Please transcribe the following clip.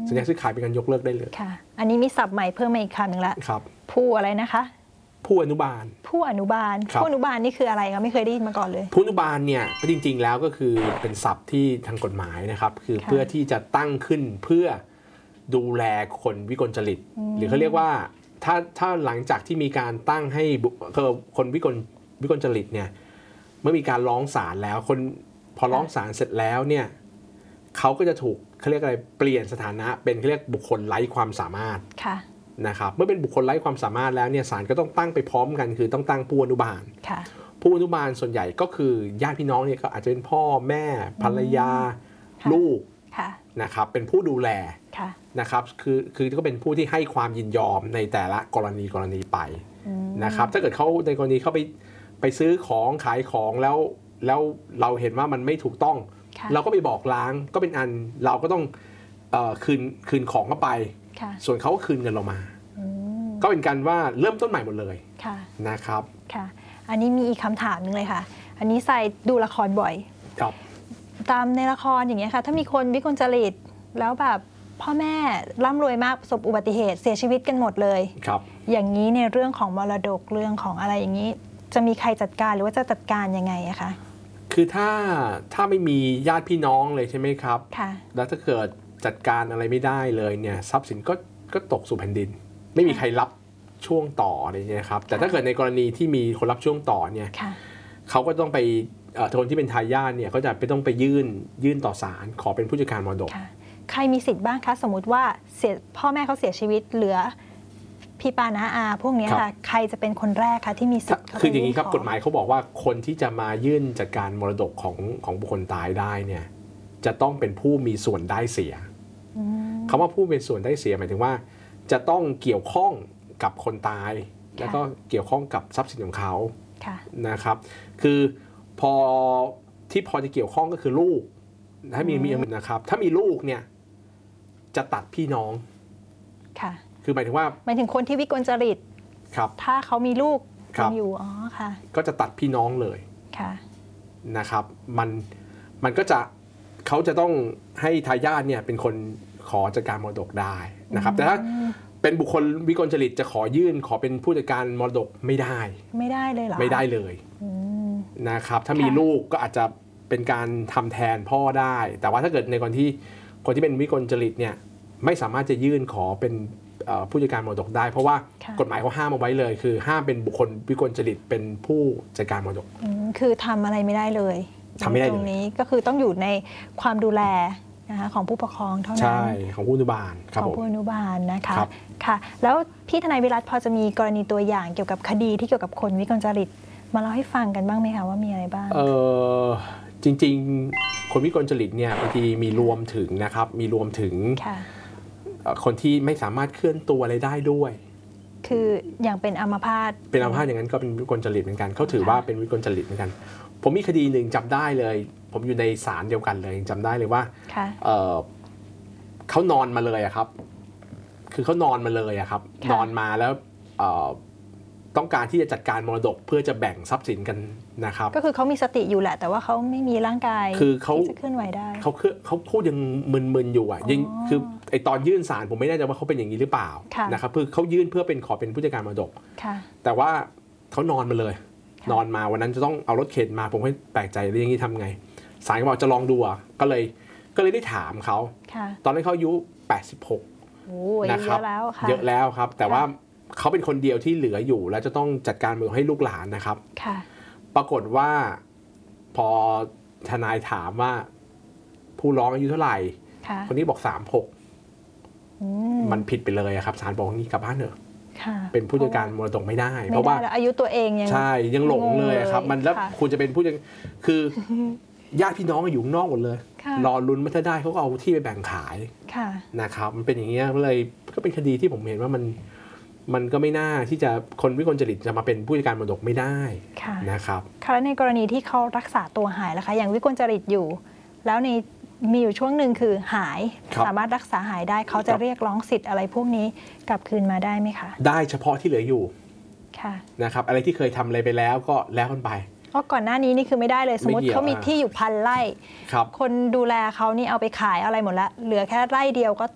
สัญญาซื้อขายเป็นการยกเลิกได้เลยค่ะอันนี้มีศัพท์ใหม่เพิ่มมาอีกคำหนึ่งละครับผู้อะไรนะคะผู้อนุบาลผู้อนุบาลผู้อนุบาลนี่คืออะไรคะไม่เคยได้ยินมาก่อนเลยผู้อนุบาลเนี่ยจริงๆแล้วก็คือเป็นศัพท์ที่ทางกฎหมายนะครับคือเพื่อที่จะตั้งขึ้นเพื่อดูแลคนวิกลจริตหรือเขาเรียกว่าถ้าหลังจากที่มีการตั้งให้คนวิกลจริตเนี่ยเมื่อมีการร้องศาลแล้วคนพอร้องศาลเสร็จแล้วเนี่ยเขาก็จะถูกเขาเรียกอะไรเปลี่ยนสถานะเป็นเขาเรียกบุคคลไร้ความสามารถนะครับเมื่อเป็นบุคคลไร้ความสามารถแล้วเนี่ยศาลก็ต้องตั้งไปพร้อมกันคือต้องตั้งผู้อนุบาลผู้อนุบาลส่วนใหญ่ก็คือญาติพี่น้องเนี่ยก็อาจจะเป็นพ่อแม่ภรรยาลูกนะครับเป็นผู้ดูแลนะครับคือก็เป็นผู้ที่ให้ความยินยอมในแต่ละกรณีไปนะครับถ้าเกิดเขาในกรณีเขาไปซื้อของขายของแล้วเราเห็นว่ามันไม่ถูกต้องเราก็ไปบอกล้างก็เป็นอันเราก็ต้องคืนของเข้าไปส่วนเขาก็คืนเงินเรามาก็เป็นการว่าเริ่มต้นใหม่หมดเลยนะครับค่ะอันนี้มีอีกคำถามนึงเลยค่ะอันนี้ใส่ดูละครบ่อยตามในละครอย่างเงี้ยค่ะถ้ามีคนวิกลจริตแล้วแบบพ่อแม่ร่ำรวยมากประสบอุบัติเหตุเสียชีวิตกันหมดเลยอย่างนี้ในเรื่องของมรดกเรื่องของอะไรอย่างนี้จะมีใครจัดการหรือว่าจะจัดการยังไงอะคะคือถ้าไม่มีญาติพี่น้องเลยใช่ไหมครับแล้วถ้าเกิดจัดการอะไรไม่ได้เลยเนี่ยทรัพย์สินก็ตกสู่แผ่นดินไม่มีใครรับช่วงต่ออะไรเงี้ยครับแต่ถ้าเกิดในกรณีที่มีคนรับช่วงต่อเนี่ยเขาก็ต้องไปคนที่เป็นทายาทเนี่ยเขาจะต้องไปยื่นต่อศาลขอเป็นผู้จัดการมรดกใครมีสิทธิ์บ้างคะสมมติว่าพ่อแม่เขาเสียชีวิตเหลือพี่ปาน้าอาพวกนี้ค่ะใครจะเป็นคนแรกคะที่มีสิทธิ์คืออย่างนี้ครับกฎหมายเขาบอกว่าคนที่จะมายื่นจัดการมรดกของบุคคลตายได้เนี่ยจะต้องเป็นผู้มีส่วนได้เสียคำว่าผู้มีส่วนได้เสียหมายถึงว่าจะต้องเกี่ยวข้องกับคนตายแล้วก็เกี่ยวข้องกับทรัพย์สินของเขานะครับคือพอจะเกี่ยวข้องก็คือลูกถ้ามีนะครับถ้ามีลูกเนี่ยจะตัดพี่น้องคือหมายถึงคนที่วิกลจริตถ้าเขามีลูกอยู่อ๋อค่ะก็จะตัดพี่น้องเลยนะครับมันก็จะเขาจะต้องให้ทายาทเนี่ยเป็นคนขอจัดการมรดกได้นะครับแต่ถ้าเป็นบุคคลวิกลจริตจะขอเป็นผู้จัดการมรดกไม่ได้เลยเหรอไม่ได้เลยนะครับถ้ามีลูกก็อาจจะเป็นการทำแทนพ่อได้แต่ว่าถ้าเกิดในคนที่เป็นวิกลจริตเนี่ยไม่สามารถจะยื่นขอเป็นผู้จัดการมรดกได้เพราะว่ากฎหมายเขาห้ามเอาไว้เลยคือห้ามเป็นบุคคลวิกลจริตเป็นผู้จัดการมรดกคือทำอะไรไม่ได้เลยทำไม่ได้ตรงนี้ก็คือต้องอยู่ในความดูแลนะคะของผู้ปกครองเท่านั้นใช่ของผู้อนุบาลของผู้อนุบาลนะคะค่ะแล้วพี่ทนายวิรัติพอจะมีกรณีตัวอย่างเกี่ยวกับคดีที่เกี่ยวกับคนวิกลจริตมาเล่าให้ฟังกันบ้างไหมคะว่ามีอะไรบ้างจริงๆคนวิกลจริตเนี่ยบางทีมีรวมถึงนะครับมีรวมถึงคนที่ไม่สามารถเคลื่อนตัวอะไรได้ด้วยคืออย่างเป็นอัมพาตอย่างนั้นก็เป็นวิกลจริตเหมือนกันเขาถือว่าเป็นวิกลจริตเหมือนกันผมมีคดีหนึ่งจำได้เลยผมอยู่ในศาลเดียวกันเลยจำได้เลยว่าเขานอนมาเลยครับคือเขานอนมาเลยครับนอนมาแล้วต้องการที่จะจัดการมรดกเพื่อจะแบ่งทรัพย์สินกันนะครับก็คือเขามีสติอยู่แหละแต่ว่าเขาไม่มีร่างกายคือเขาจะเคลื่อนไหวได้เขาพูดยังมึนๆอยู่ยังคือไอตอนยื่นศาลผมไม่แน่ใจว่าเขาเป็นอย่างนี้หรือเปล่านะครับคือเขายื่นเพื่อขอเป็นผู้จัดการมรดกแต่ว่าเขานอนมาเลยนอนมาวันนั้นจะต้องเอารถเข็นมาผมก็แปลกใจเรื่องอย่างนี้ทำไงศาลก็บอกจะลองดูก็เลยได้ถามเขาตอนนั้นเขาอายุ86นะครับเยอะแล้วครับแต่ว่าเขาเป็นคนเดียวที่เหลืออยู่แล้วจะต้องจัดการมือให้ลูกหลานนะครับปรากฏว่าพอทนายถามว่าผู้ร้องอายุเท่าไหร่คนนี้บอก36มันผิดไปเลยครับศาลบอกงี้กลับบ้านเถอะเป็นผู้จัดการมรดกไม่ได้เพราะว่าอายุตัวเองยังใช่ยังหลงเลยครับมันแล้วคุณจะเป็นผู้จัดคือญาติพี่น้องอยู่ข้างนอกหมดเลยรอลุ้นไม่ได้เขาก็เอาที่ไปแบ่งขายนะครับมันเป็นอย่างนี้เลยก็เป็นคดีที่ผมเห็นว่ามันก็ไม่น่าที่จะคนวิกลจริตจะมาเป็นผู้จัดการมรดกไม่ได้นะครับแล้วในกรณีที่เขารักษาตัวหายล่ะคะอย่างวิกลจริตอยู่แล้วมีอยู่ช่วงหนึ่งคือหายสามารถรักษาหายได้เขาจะเรียกร้องสิทธิ์อะไรพวกนี้กลับคืนมาได้ไหมคะได้เฉพาะที่เหลืออยู่นะครับอะไรที่เคยทำอะไรไปแล้วก็แล้วกันไปเพราะก่อนหน้านี้นี่คือไม่ได้เลยสมมติเขามีที่อยู่1,000 ไร่คนดูแลเขานี่เอาไปขายอะไรหมดแล้วเหลือแค่ไร่เดียวก็